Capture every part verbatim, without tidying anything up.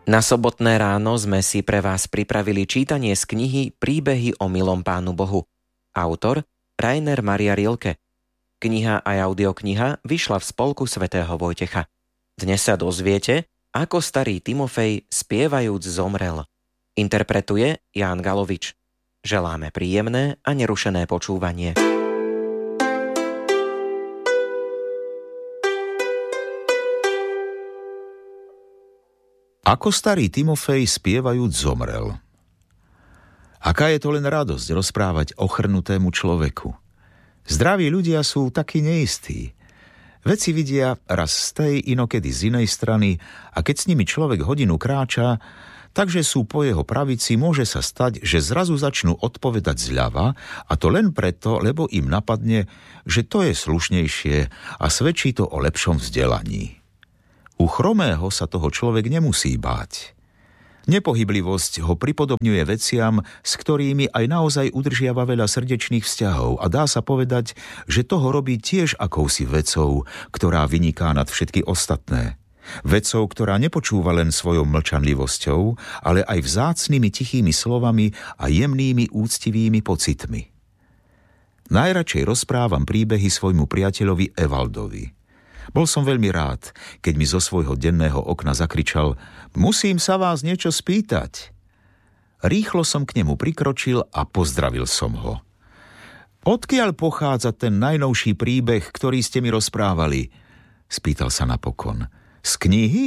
Na sobotné ráno sme si pre vás pripravili čítanie z knihy Príbehy o milom Pánu Bohu. Autor Rainer Maria Rilke. Kniha aj audiokniha vyšla v spolku svätého Vojtecha. Dnes sa dozviete, ako starý Timofej spievajúc zomrel. Interpretuje Ján Galovič. Želáme príjemné a nerušené počúvanie. Ako starý Timofej spievajúc zomrel. Aká je to len radosť rozprávať ochrnutému človeku. Zdraví ľudia sú takí neistí. Veci vidia raz z tej, inokedy z inej strany, a keď s nimi človek hodinu kráča, takže sú po jeho pravici, môže sa stať, že zrazu začnú odpovedať zľava, a to len preto, lebo im napadne, že to je slušnejšie a svedčí to o lepšom vzdelaní. U chromého sa toho človek nemusí báť. Nepohyblivosť ho pripodobňuje veciam, s ktorými aj naozaj udržiava veľa srdečných vzťahov, a dá sa povedať, že toho robí tiež akousi vecou, ktorá vyniká nad všetky ostatné. Vecou, ktorá nepočúva len svojou mlčanlivosťou, ale aj vzácnymi tichými slovami a jemnými úctivými pocitmi. Najradšej rozprávam príbehy svojmu priateľovi Evaldovi. Bol som veľmi rád, keď mi zo svojho denného okna zakričal: "Musím sa vás niečo spýtať." Rýchlo som k nemu prikročil a pozdravil som ho. "Odkiaľ pochádza ten najnovší príbeh, ktorý ste mi rozprávali?" spýtal sa napokon. "Z knihy?"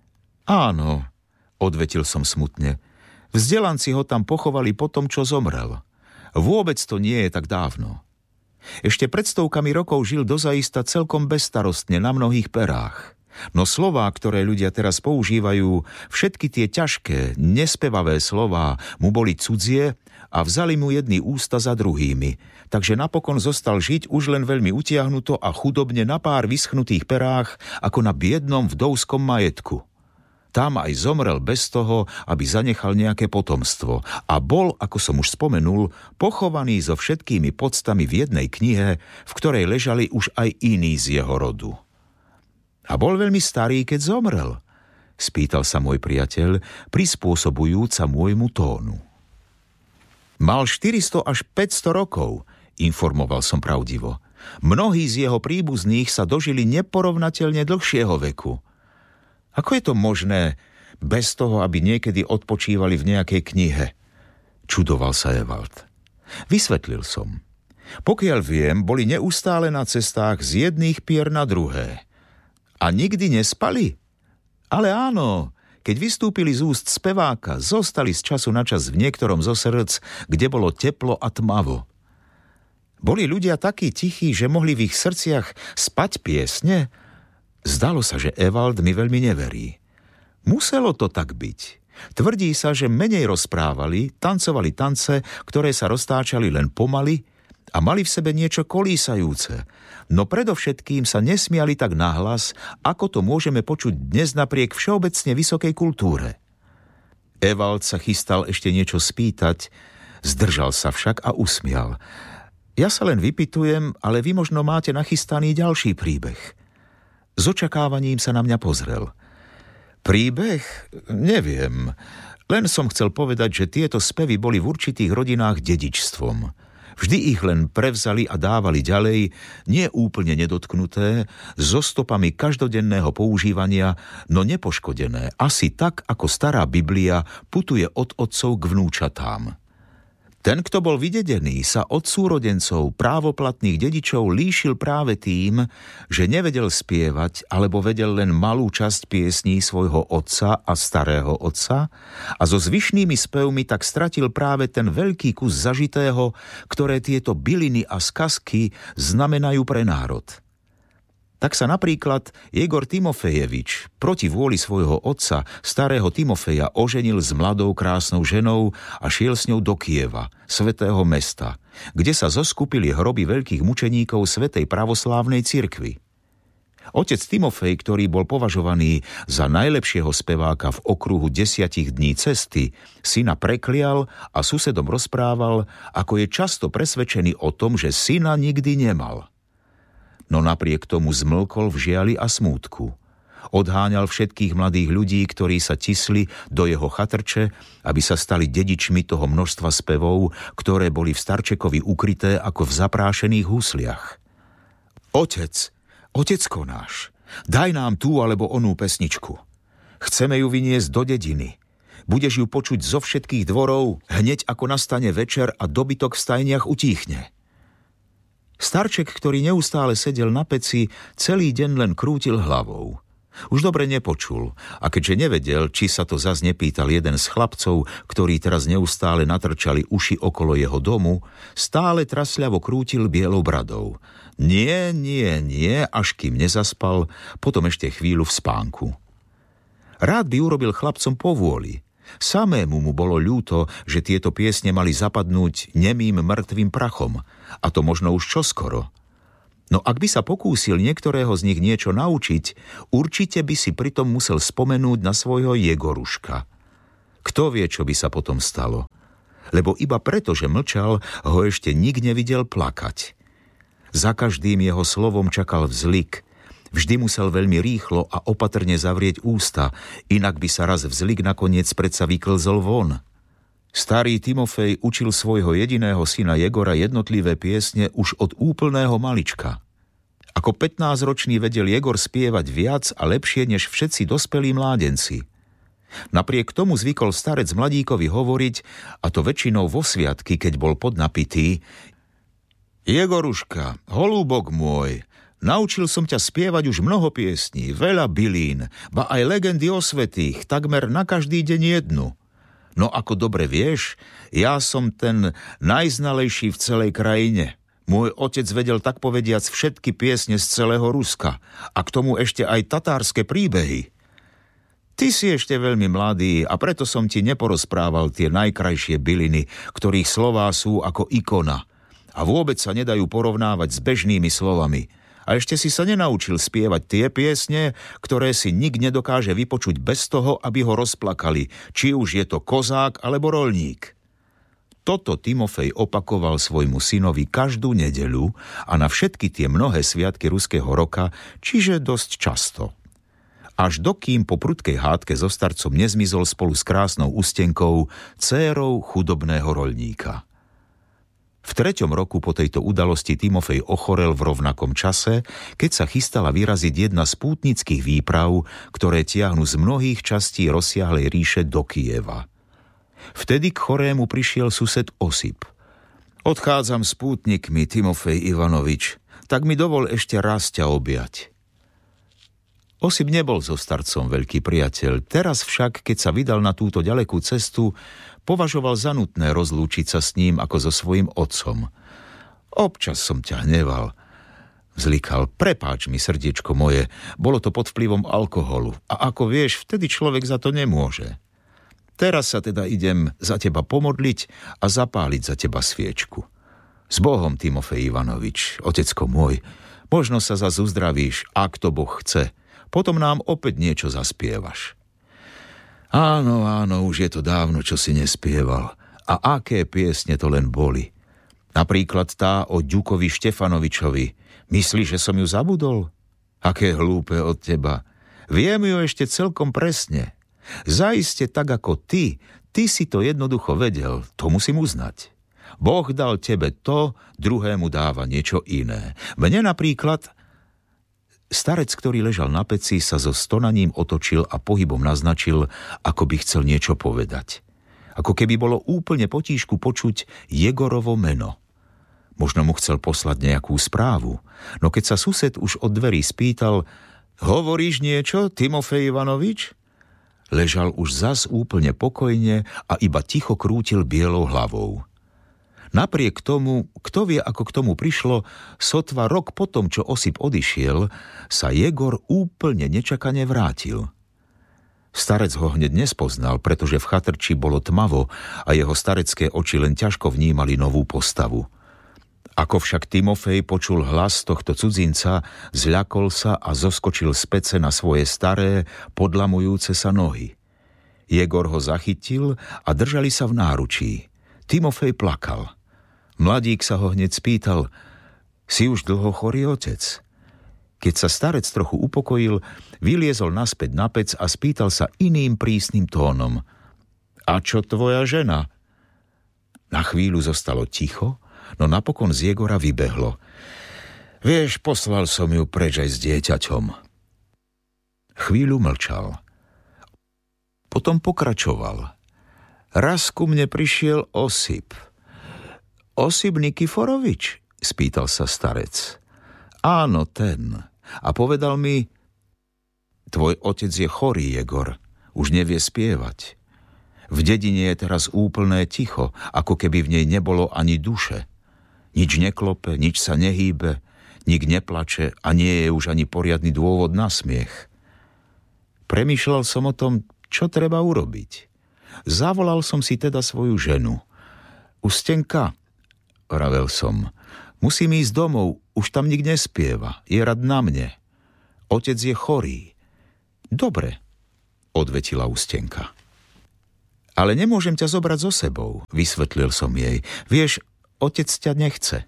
"Áno," odvetil som smutne. "Vzdelanci ho tam pochovali po tom, čo zomrel. Vôbec to nie je tak dávno. Ešte pred stovkami rokov žil dozaista celkom bezstarostne na mnohých perách. No slová, ktoré ľudia teraz používajú, všetky tie ťažké, nespevavé slová, mu boli cudzie a vzali mu jedny ústa za druhými, takže napokon zostal žiť už len veľmi utiahnuto a chudobne na pár vyschnutých perách, ako na biednom vdovskom majetku. Tam aj zomrel bez toho, aby zanechal nejaké potomstvo, a bol, ako som už spomenul, pochovaný so všetkými podstami v jednej knihe, v ktorej ležali už aj iní z jeho rodu." "A bol veľmi starý, keď zomrel?" spýtal sa môj priateľ, prispôsobujúca môjmu tónu. "Mal štyristo až päťsto rokov," informoval som pravdivo. "Mnohí z jeho príbuzných sa dožili neporovnateľne dlhšieho veku." "Ako je to možné, bez toho, aby niekedy odpočívali v nejakej knihe?" čudoval sa Evald. Vysvetlil som. "Pokiaľ viem, boli neustále na cestách z jedných pier na druhé. A nikdy nespali? Ale áno, keď vystúpili z úst speváka, zostali z času na čas v niektorom zo srdc, kde bolo teplo a tmavo. Boli ľudia takí tichí, že mohli v ich srdciach spať piesne?" Zdalo sa, že Evald mi veľmi neverí. Muselo to tak byť. Tvrdí sa, že menej rozprávali, tancovali tance, ktoré sa roztáčali len pomaly a mali v sebe niečo kolísajúce, no predovšetkým sa nesmiali tak nahlas, ako to môžeme počuť dnes napriek všeobecne vysokej kultúre. Evald sa chystal ešte niečo spýtať, zdržal sa však a usmial. "Ja sa len vypytujem, ale vy možno máte nachystaný ďalší príbeh." S očakávaním sa na mňa pozrel. "Príbeh? Neviem. Len som chcel povedať, že tieto spevy boli v určitých rodinách dedičstvom. Vždy ich len prevzali a dávali ďalej, nie úplne nedotknuté, so stopami každodenného používania, no nepoškodené, asi tak, ako stará Biblia putuje od otcov k vnúčatám. Ten, kto bol vydedený, sa od súrodencov právoplatných dedičov líšil práve tým, že nevedel spievať alebo vedel len malú časť piesní svojho otca a starého otca a so zvyšnými spevmi tak stratil práve ten veľký kus zažitého, ktoré tieto byliny a skazky znamenajú pre národ. Tak sa napríklad Jegor Timofejevič proti vôli svojho otca, starého Timofeja, oženil s mladou krásnou ženou a šiel s ňou do Kieva, svätého mesta, kde sa zoskupili hroby veľkých mučeníkov svätej pravoslávnej cirkvi. Otec Timofej, ktorý bol považovaný za najlepšieho speváka v okruhu desiatich dní cesty, syna preklial a susedom rozprával, ako je často presvedčený o tom, že syna nikdy nemal. No napriek tomu zmlkol v žiali a smútku. Odháňal všetkých mladých ľudí, ktorí sa tisli do jeho chatrče, aby sa stali dedičmi toho množstva spevov, ktoré boli v starčekovi ukryté ako v zaprášených husliach. Otec, otecko náš, daj nám tú alebo onú pesničku. Chceme ju vyniesť do dediny. Budeš ju počuť zo všetkých dvorov, hneď ako nastane večer a dobytok v stajniach utíchne. Starček, ktorý neustále sedel na peci, celý deň len krútil hlavou. Už dobre nepočul, a keďže nevedel, či sa to zas nepýtal jeden z chlapcov, ktorí teraz neustále natrčali uši okolo jeho domu, stále trasľavo krútil bielou bradou. Nie, nie, nie, až kým nezaspal, potom ešte chvíľu v spánku. Rád by urobil chlapcom povôli. Samému mu bolo ľúto, že tieto piesne mali zapadnúť nemým mŕtvým prachom, a to možno už čoskoro. No ak by sa pokúsil niektorého z nich niečo naučiť, určite by si pritom musel spomenúť na svojho Jegoruška. Kto vie, čo by sa potom stalo? Lebo iba preto, že mlčal, ho ešte nik nevidel plakať. Za každým jeho slovom čakal vzlik. Vždy musel veľmi rýchlo a opatrne zavrieť ústa, inak by sa raz vzlik nakoniec predsa vyklzol von. Starý Timofej učil svojho jediného syna Jegora jednotlivé piesne už od úplného malička. Ako pätnásťročný vedel Jegor spievať viac a lepšie než všetci dospelí mládenci. Napriek tomu zvykol starec mladíkovi hovoriť, a to väčšinou vo sviatky, keď bol podnapitý: Jegoruška, holúbok môj, naučil som ťa spievať už mnoho piesní, veľa bylín, ba aj legendy o svätých, takmer na každý deň jednu. No ako dobre vieš, ja som ten najznalejší v celej krajine. Môj otec vedel tak povediac všetky piesne z celého Ruska a k tomu ešte aj tatárske príbehy. Ty si ešte veľmi mladý a preto som ti neporozprával tie najkrajšie byliny, ktorých slová sú ako ikona a vôbec sa nedajú porovnávať s bežnými slovami. A ešte si sa nenaučil spievať tie piesne, ktoré si nik nedokáže vypočuť bez toho, aby ho rozplakali, či už je to kozák alebo roľník. Toto Timofej opakoval svojmu synovi každú nedeľu a na všetky tie mnohé sviatky ruského roka, čiže dosť často. Až dokým po prudkej hádke so starcom nezmizol spolu s krásnou Ustenkou, dcérou chudobného roľníka. V treťom roku po tejto udalosti Timofej ochorel v rovnakom čase, keď sa chystala vyraziť jedna z pútnických výprav, ktoré tiahnu z mnohých častí rozsiahlej ríše do Kyjeva. Vtedy k chorému prišiel sused Osip. Odchádzam s pútnikmi, Timofej Ivanovič, tak mi dovol ešte raz ťa objať. Osip nebol so starcom veľký priateľ, teraz však, keď sa vydal na túto ďalekú cestu, považoval za nutné rozlúčiť sa s ním ako so svojím otcom. Občas som ťa hneval, vzlikal, prepáč mi, srdiečko moje, bolo to pod vplyvom alkoholu a ako vieš, vtedy človek za to nemôže. Teraz sa teda idem za teba pomodliť a zapáliť za teba sviečku. S Bohom, Timofej Ivanovič, otecko môj, možno sa zas uzdravíš, ak to Boh chce, potom nám opäť niečo zaspievaš. Áno, áno, už je to dávno, čo si nespieval. A aké piesne to len boli. Napríklad tá o Ďukovi Štefanovičovi. Myslíš, že som ju zabudol? Aké hlúpe od teba. Viem ju ešte celkom presne. Zaiste tak ako ty, ty si to jednoducho vedel, to musím uznať. Boh dal tebe to, druhému dáva niečo iné. Mne napríklad... Starec, ktorý ležal na peci, sa so stonaním otočil a pohybom naznačil, ako by chcel niečo povedať. Ako keby bolo úplne potíšku počuť Jegorovo meno. Možno mu chcel poslať nejakú správu, no keď sa sused už od dverí spýtal: Hovoríš niečo, Timofej Ivanovič? Ležal už zas úplne pokojne a iba ticho krútil bielou hlavou. Napriek tomu, kto vie, ako k tomu prišlo, sotva rok potom, čo Osip odišiel, sa Jegor úplne nečakane vrátil. Starec ho hneď nespoznal, pretože v chatrči bolo tmavo a jeho starecké oči len ťažko vnímali novú postavu. Ako však Timofej počul hlas tohto cudzinca, zľakol sa a zoskočil z pece na svoje staré, podlamujúce sa nohy. Jegor ho zachytil a držali sa v náručí. Timofej plakal. Mladík sa ho hneď spýtal: Si už dlho chorý, otec? Keď sa starec trochu upokojil, vyliezol naspäť na pec a spýtal sa iným prísnym tónom. A čo tvoja žena? Na chvíľu zostalo ticho, no napokon z Jegora vybehlo. Vieš, poslal som ju preč aj s dieťaťom. Chvíľu mlčal. Potom pokračoval. Raz ku mne prišiel Osip. Osip Nikiforovič? Spýtal sa starec. Áno, ten. A povedal mi, tvoj otec je chorý, Jegor, už nevie spievať. V dedine je teraz úplné ticho, ako keby v nej nebolo ani duše. Nič neklope, nič sa nehýbe, nik neplače a nie je už ani poriadny dôvod na smiech. Premýšľal som o tom, čo treba urobiť. Zavolal som si teda svoju ženu. Ustenka, vravel som, musím ísť domov, už tam nik nespieva, je rad na mne. Otec je chorý. Dobre, odvetila Ustenka. Ale nemôžem ťa zobrať so sebou, vysvetlil som jej. Vieš, otec ťa nechce.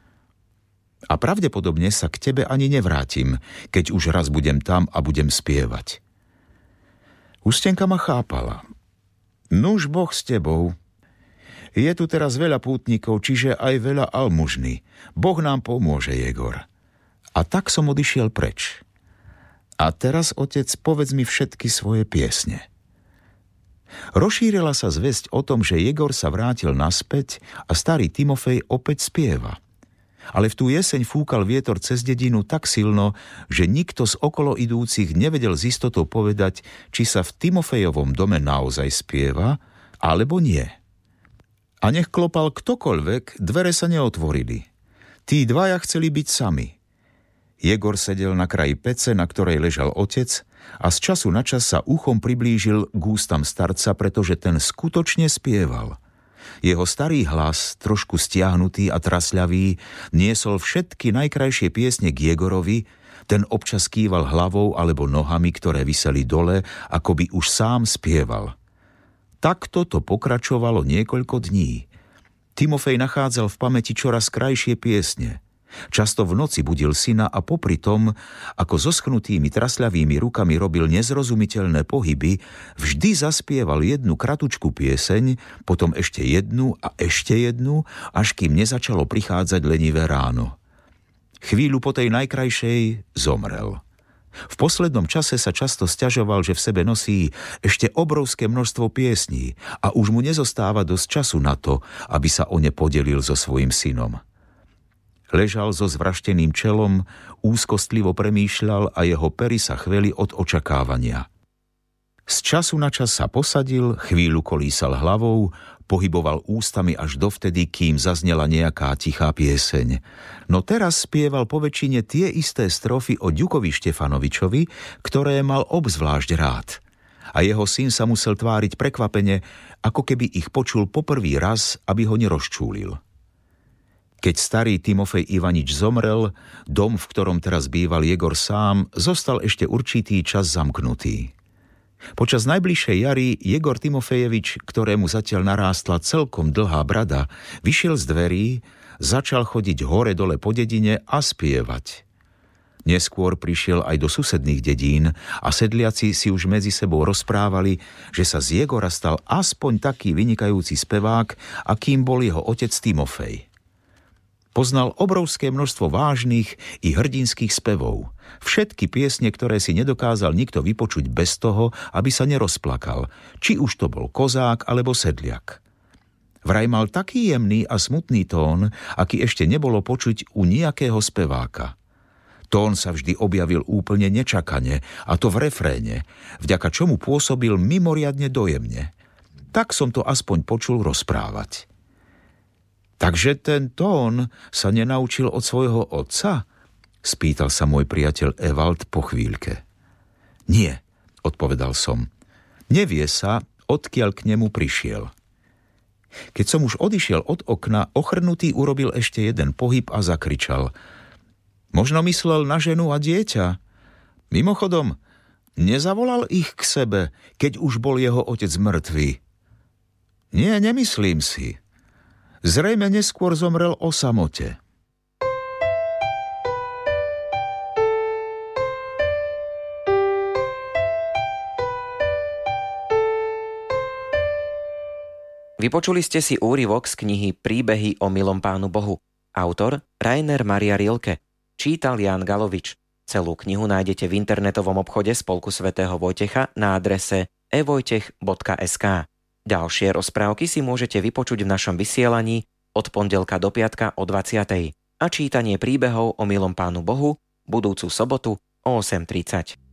A pravdepodobne sa k tebe ani nevrátim, keď už raz budem tam a budem spievať. Ustenka ma chápala. Nuž Boh s tebou. Je tu teraz veľa pútnikov, čiže aj veľa almužny. Boh nám pomôže, Jegor. A tak som odišiel preč. A teraz, otec, povedz mi všetky svoje piesne. Rozšírila sa zvesť o tom, že Jegor sa vrátil naspäť a starý Timofej opäť spieva. Ale v tú jeseň fúkal vietor cez dedinu tak silno, že nikto z okolo idúcich nevedel z istotou povedať, či sa v Timofejovom dome naozaj spieva, alebo nie. A nech klopal ktokoľvek, dvere sa neotvorili. Tí dvaja chceli byť sami. Jegor sedel na kraji pece, na ktorej ležal otec, a z času na čas sa uchom priblížil k ústam starca, pretože ten skutočne spieval. Jeho starý hlas, trošku stiahnutý a trasľavý, niesol všetky najkrajšie piesne k Jegorovi, ten občas kýval hlavou alebo nohami, ktoré viseli dole, ako by už sám spieval. Takto to pokračovalo niekoľko dní. Timofej nachádzal v pamäti čoraz krajšie piesne. Často v noci budil syna a popri tom, ako so schnutými trasľavými rukami robil nezrozumiteľné pohyby, vždy zaspieval jednu kratučku pieseň, potom ešte jednu a ešte jednu, až kým nezačalo prichádzať lenivé ráno. Chvíľu po tej najkrajšej zomrel. V poslednom čase sa často sťažoval, že v sebe nosí ešte obrovské množstvo piesní a už mu nezostáva dosť času na to, aby sa o ne podelil so svojím synom. Ležal so zvrašteným čelom, úzkostlivo premýšľal a jeho pery sa chveli od očakávania. Z času na čas sa posadil, chvíľu kolísal hlavou, pohyboval ústami až dovtedy, kým zaznela nejaká tichá pieseň. No teraz spieval poväčšine tie isté strofy o Ďukovi Štefanovičovi, ktoré mal obzvlášť rád. A jeho syn sa musel tváriť prekvapene, ako keby ich počul poprvý raz, aby ho nerozčúlil. Keď starý Timofej Ivanič zomrel, dom, v ktorom teraz býval Jegor sám, zostal ešte určitý čas zamknutý. Počas najbližšej jary Jegor Timofejevič, ktorému zatiaľ narástla celkom dlhá brada, vyšiel z dverí, začal chodiť hore-dole po dedine a spievať. Neskôr prišiel aj do susedných dedín a sedliaci si už medzi sebou rozprávali, že sa z Jegora stal aspoň taký vynikajúci spevák, akým bol jeho otec Timofej. Poznal obrovské množstvo vážnych i hrdinských spevov. Všetky piesne, ktoré si nedokázal nikto vypočuť bez toho, aby sa nerozplakal, či už to bol kozák alebo sedliak. Vraj mal taký jemný a smutný tón, aký ešte nebolo počuť u nejakého speváka. Tón sa vždy objavil úplne nečakane, a to v refréne, vďaka čomu pôsobil mimoriadne dojemne. Tak som to aspoň počul rozprávať. Takže ten tón sa nenaučil od svojho otca? Spýtal sa môj priateľ Evald po chvíľke. Nie, odpovedal som. Nevie sa, odkiaľ k nemu prišiel. Keď som už odišiel od okna, ochrnutý urobil ešte jeden pohyb a zakričal. Možno myslel na ženu a dieťa. Mimochodom, nezavolal ich k sebe, keď už bol jeho otec mŕtvý. Nie, nemyslím si. Zrejme neskôr zomrel o samote. Vypočuli ste si úryvok z knihy Príbehy o milom Pánu Bohu. Autor Rainer Maria Rilke. Čítal Ján Galovič. Celú knihu nájdete v internetovom obchode Spolku svätého Vojtecha na adrese e vojtech bodka es ká. Ďalšie rozprávky si môžete vypočuť v našom vysielaní od pondelka do piatka o dvadsiatej a čítanie príbehov o milom Pánu Bohu budúcu sobotu o osem tridsať.